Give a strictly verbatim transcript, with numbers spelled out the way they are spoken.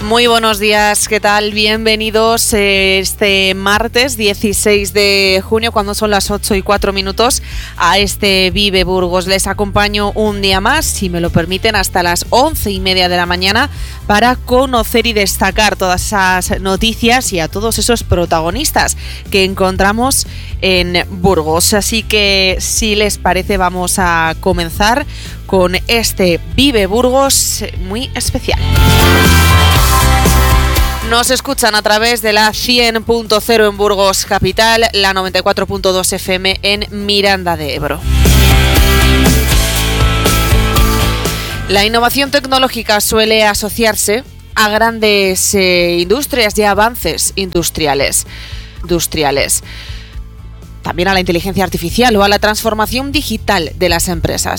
Muy buenos días, ¿qué tal? Bienvenidos eh, este martes dieciséis de junio, cuando son las ocho y cuatro minutos, a este Vive Burgos. Les acompaño un día más, si me lo permiten, hasta las once y media de la mañana para conocer y destacar todas esas noticias y a todos esos protagonistas que encontramos en Burgos. Así que, si les parece, vamos a comenzar con este Vive Burgos muy especial. Nos escuchan a través de la cien punto cero en Burgos Capital, la noventa y cuatro punto dos F M en Miranda de Ebro. La innovación tecnológica suele asociarse a grandes eh, industrias y avances industriales, industriales. También a la inteligencia artificial o a la transformación digital de las empresas.